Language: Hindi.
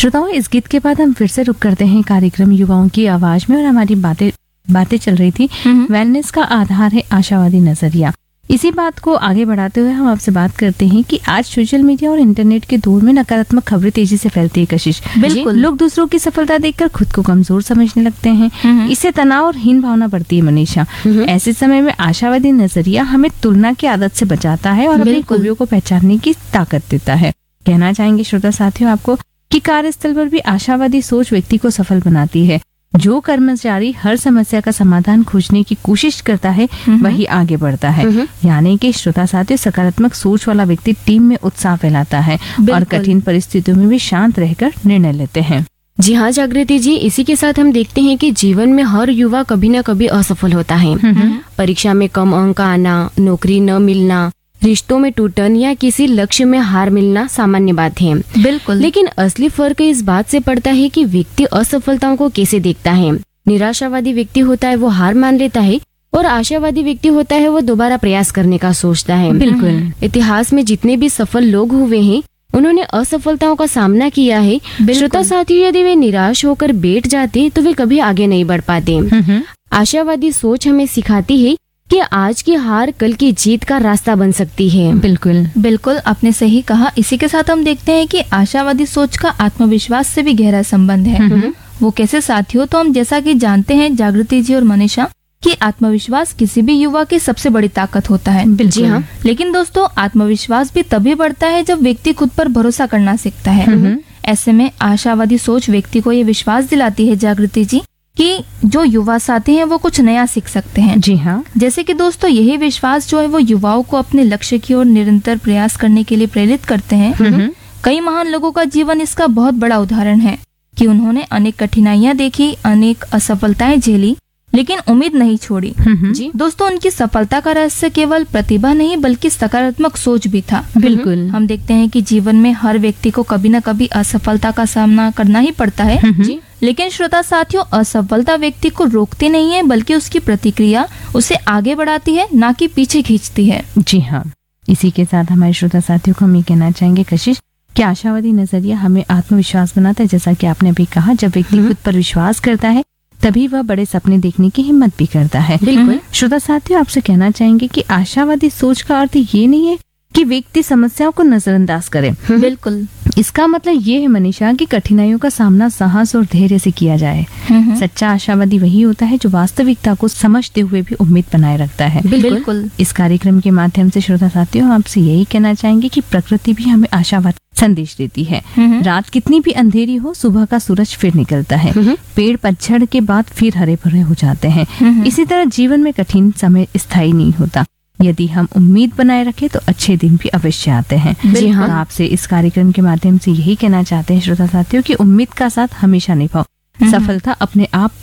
श्रोताओं, इस गीत के बाद हम फिर से रुक करते हैं कार्यक्रम युवाओं की आवाज में, और हमारी बातें चल रही थी वेलनेस का आधार है आशावादी नजरिया। इसी बात को आगे बढ़ाते हुए हम आपसे बात करते हैं कि आज सोशल मीडिया और इंटरनेट के दौर में नकारात्मक खबरें तेजी से फैलती है। कशिश, बिल्कुल। लोग दूसरों की सफलता देखकर खुद को कमजोर समझने लगते हैं। इससे तनाव और हीन भावना बढ़ती है। मनीषा, ऐसे समय में आशावादी नजरिया हमें तुलना की आदत से बचाता है और अपनी खूबियों को पहचानने की ताकत देता है। कहना चाहेंगे श्रोता साथियों आपको कि कार्यस्थल पर भी आशावादी सोच व्यक्ति को सफल बनाती है। जो कर्मचारी हर समस्या का समाधान खोजने की कोशिश करता है वही आगे बढ़ता है। यानी कि श्रोता साथियों, सकारात्मक सोच वाला व्यक्ति टीम में उत्साह फैलाता है और कठिन परिस्थितियों में भी शांत रहकर निर्णय लेते हैं। जी हाँ जागृति जी, इसी के साथ हम देखते हैं कि जीवन में हर युवा कभी न कभी असफल होता है। परीक्षा में कम अंक आना, नौकरी न मिलना, रिश्तों में टूटन या किसी लक्ष्य में हार मिलना सामान्य बात है। बिल्कुल। लेकिन असली फर्क इस बात से पड़ता है कि व्यक्ति असफलताओं को कैसे देखता है। निराशावादी व्यक्ति होता है वो हार मान लेता है, और आशावादी व्यक्ति होता है वो दोबारा प्रयास करने का सोचता है। बिल्कुल। इतिहास में जितने भी सफल लोग हुए हैं उन्होंने असफलताओं का सामना किया है। श्रोता साथियों, यदि वे निराश होकर बैठ जाते तो वे कभी आगे नहीं बढ़ पाते। आशावादी सोच हमें सिखाती है कि आज की हार कल की जीत का रास्ता बन सकती है। बिल्कुल, आपने सही कहा। इसी के साथ हम देखते हैं कि आशावादी सोच का आत्मविश्वास से भी गहरा संबंध है। वो कैसे साथियों, तो हम जैसा कि जानते हैं जागृति जी और मनीषा कि आत्मविश्वास किसी भी युवा की सबसे बड़ी ताकत होता है। जी हाँ। लेकिन दोस्तों, आत्मविश्वास भी तभी बढ़ता है जब व्यक्ति खुद पर भरोसा करना सीखता है। ऐसे में आशावादी सोच व्यक्ति को ये विश्वास दिलाती है जागृति जी कि जो युवा साथी हैं वो कुछ नया सीख सकते हैं। जी हाँ। जैसे कि दोस्तों, यही विश्वास जो है वो युवाओं को अपने लक्ष्य की ओर निरंतर प्रयास करने के लिए प्रेरित करते हैं। कई महान लोगों का जीवन इसका बहुत बड़ा उदाहरण है कि उन्होंने अनेक कठिनाइयां देखी, अनेक असफलताएं झेली, लेकिन उम्मीद नहीं छोड़ी। जी दोस्तों, उनकी सफलता का रहस्य केवल प्रतिभा नहीं बल्कि सकारात्मक सोच भी था। बिल्कुल। हम देखते हैं कि जीवन में हर व्यक्ति को कभी न कभी असफलता का सामना करना ही पड़ता है। जी। लेकिन श्रोता साथियों, असफलता व्यक्ति को रोकती नहीं है बल्कि उसकी प्रतिक्रिया उसे आगे बढ़ाती है, ना कि पीछे खींचती है। जी हाँ। इसी के साथ हमारे श्रोता साथियों को हम ये कहना चाहेंगे कशिश कि आशावादी नजरिया हमें आत्मविश्वास बनाता है। जैसा कि आपने अभी कहा, जब व्यक्ति खुद पर विश्वास करता है तभी वह बड़े सपने देखने की हिम्मत भी करता है। बिल्कुल। श्रोता साथियों, आपसे कहना चाहेंगे कि आशावादी सोच का अर्थ ये नहीं है कि व्यक्ति समस्याओं को नजरअंदाज करे। बिल्कुल। इसका मतलब ये है मनीषा कि कठिनाइयों का सामना साहस और धैर्य से किया जाए। सच्चा आशावादी वही होता है जो वास्तविकता को समझते हुए भी उम्मीद बनाए रखता है। बिल्कुल। इस कार्यक्रम के माध्यम से श्रोता साथियों, हम आपसे यही कहना चाहेंगे कि प्रकृति भी हमें आशावाद संदेश देती है। रात कितनी भी अंधेरी हो, सुबह का सूरज फिर निकलता है। पेड़ पतझड़ के बाद फिर हरे भरे हो जाते हैं। इसी तरह जीवन में कठिन समय स्थायी नहीं होता। यदि हम उम्मीद बनाए रखें तो अच्छे दिन भी अवश्य आते हैं। जी हाँ। तो आपसे इस कार्यक्रम के माध्यम से यही कहना चाहते हैं श्रोता साथियों कि उम्मीद का साथ हमेशा निभाओ। सफलता अपने आप